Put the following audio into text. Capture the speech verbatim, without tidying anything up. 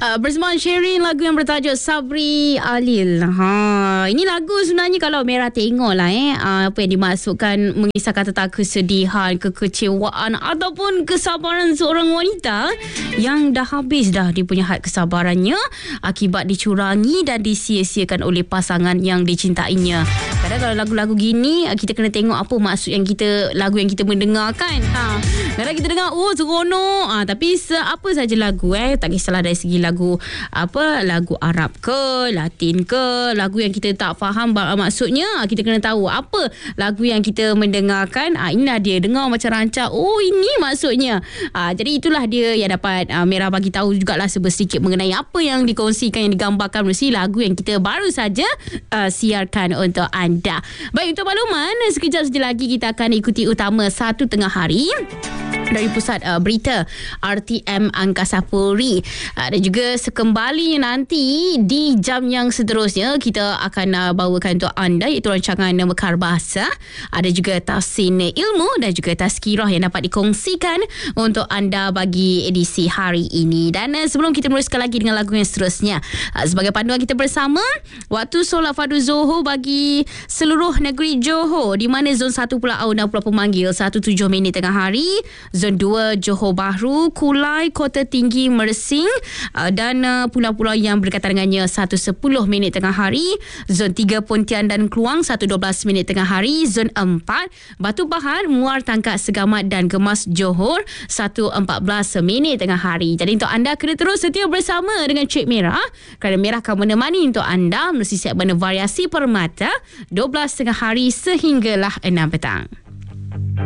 Uh, bersama Sherin, lagu yang bertajuk Sabri Alil. Ha, ini lagu sebenarnya kalau Merah tengok lah eh, uh, apa yang dimasukkan mengisahkan tentang kesedihan, kekecewaan ataupun kesabaran seorang wanita yang dah habis dah dia punya had kesabarannya akibat dicurangi dan disia-siakan oleh pasangan yang dicintainya. Kadang kalau lagu-lagu gini kita kena tengok apa maksud yang kita lagu yang kita mendengarkan. Ha, kadang kita dengar oh seronok, ha, tapi se- apa saja lagu eh, tak kisahlah dari segi lagu apa, lagu Arab ke, Latin ke, lagu yang kita tak faham maksudnya, kita kena tahu apa lagu yang kita mendengarkan. Ah, inilah dia, dengar macam rancak, oh ini maksudnya. Ah, jadi itulah dia yang dapat ah, Merah bagi tahu jugalah sedikit mengenai apa yang dikongsikan, yang digambarkan melalui lagu yang kita baru saja uh, siarkan untuk anda. Baik, untuk makluman, sekejap saja lagi kita akan ikuti utama satu tengah hari dari pusat uh, berita R T M Angkasa Puri. Uh, dan juga sekembalinya nanti di jam yang seterusnya kita akan uh, bawakan untuk anda iaitu rancangan Mekar Bahasa. Ada juga Tahsin Ilmu dan juga Tazkirah yang dapat dikongsikan untuk anda bagi edisi hari ini. Dan uh, sebelum kita meneruskan lagi dengan lagu yang seterusnya, uh, sebagai panduan kita bersama, waktu solat fardu Zohor bagi seluruh negeri Johor, di mana zon satu Pulau dan Pulau Pemanggil satu tujuh minit tengah hari, Zon dua Johor Bahru, Kulai, Kota Tinggi, Mersing uh, dan uh, pulau-pulau yang berdekatan dengannya satu sepuluh minit tengah hari. Zon tiga Pontian dan Keluang satu dua belas minit tengah hari. Zon empat Batu Pahat, Muar, Tangkak, Segamat dan Gemas Johor satu empat belas minit tengah hari. Jadi untuk anda kena terus setia bersama dengan Cik Merah, kerana Merah akan menemani untuk anda melalui segmen Variasi Permata dua belas tengah hari sehinggalah enam petang.